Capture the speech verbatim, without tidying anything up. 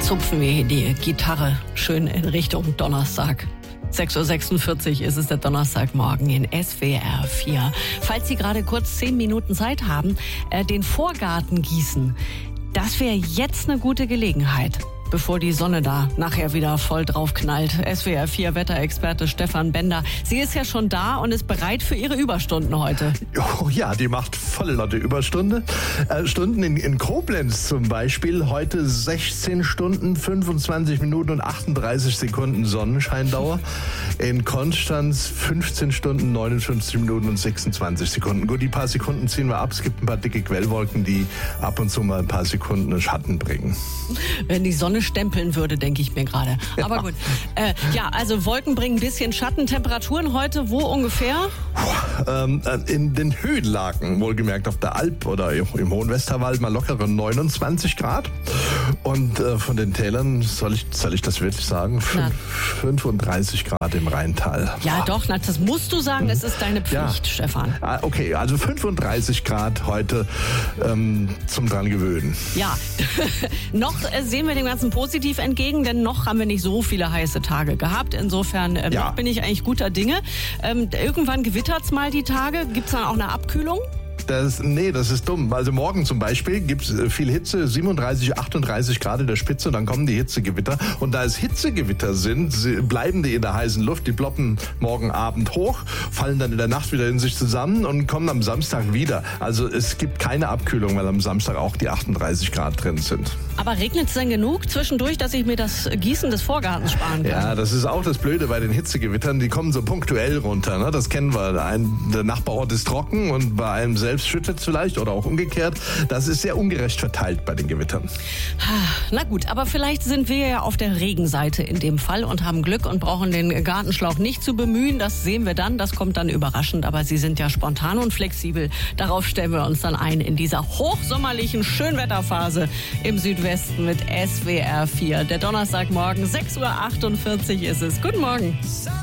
zupfen wir hier die Gitarre schön in Richtung Donnerstag. sechs Uhr sechsundvierzig ist es der Donnerstagmorgen in S W R vier. Falls Sie gerade kurz zehn Minuten Zeit haben, äh, den Vorgarten gießen, das wäre jetzt eine gute Gelegenheit, bevor die Sonne da nachher wieder voll drauf knallt. S W R vier Wetterexperte Stefan Bender. Sie ist ja schon da und ist bereit für Ihre Überstunden heute. Oh ja, die macht volle Lotte Überstunde. Äh, Stunden in, in Koblenz zum Beispiel. Heute sechzehn Stunden, fünfundzwanzig Minuten und achtunddreißig Sekunden Sonnenscheindauer. In Konstanz fünfzehn Stunden, neunundfünfzig Minuten und sechsundzwanzig Sekunden. Gut, die paar Sekunden ziehen wir ab. Es gibt ein paar dicke Quellwolken, die ab und zu mal ein paar Sekunden Schatten bringen. Wenn die Sonne stempeln würde, denke ich mir gerade. Aber ja. gut. Äh, ja, also Wolken bringen ein bisschen Schatten. Temperaturen heute wo ungefähr? Puh, ähm, in den Höhenlagen, wohlgemerkt auf der Alp oder im Hohen Westerwald mal lockere neunundzwanzig Grad. Und äh, von den Tälern, soll ich, soll ich das wirklich sagen? Fün- fünfunddreißig Grad im Rheintal. Ja, Boah. doch, na, das musst du sagen. Es ist deine Pflicht, ja. Stefan. Ah, okay, also fünfunddreißig Grad heute ähm, zum dran gewöhnen. Ja, noch äh, sehen wir dem Ganzen positiv entgegen, denn noch haben wir nicht so viele heiße Tage gehabt. Insofern äh, ja. noch bin ich eigentlich guter Dinge. Ähm, irgendwann gewittert's mal die Tage. Gibt's dann auch eine Abkühlung? Das, nee, das ist dumm. Also morgen zum Beispiel gibt es viel Hitze, siebenunddreißig, achtunddreißig Grad in der Spitze, dann kommen die Hitzegewitter. Und da es Hitzegewitter sind, bleiben die in der heißen Luft, die ploppen morgen Abend hoch, fallen dann in der Nacht wieder in sich zusammen und kommen am Samstag wieder. Also es gibt keine Abkühlung, weil am Samstag auch die achtunddreißig Grad drin sind. Aber regnet es denn genug zwischendurch, dass ich mir das Gießen des Vorgartens sparen kann? Ja, das ist auch das Blöde bei den Hitzegewittern, die kommen so punktuell runter. Ne? Das kennen wir. Ein, der Nachbarort ist trocken und bei einem selbst schüttet es vielleicht oder auch umgekehrt. Das ist sehr ungerecht verteilt bei den Gewittern. Na gut, aber vielleicht sind wir ja auf der Regenseite in dem Fall und haben Glück und brauchen den Gartenschlauch nicht zu bemühen. Das sehen wir dann, das kommt dann überraschend. Aber Sie sind ja spontan und flexibel. Darauf stellen wir uns dann ein in dieser hochsommerlichen Schönwetterphase im Südwesten mit S W R vier. Der Donnerstagmorgen, sechs Uhr achtundvierzig ist es. Guten Morgen.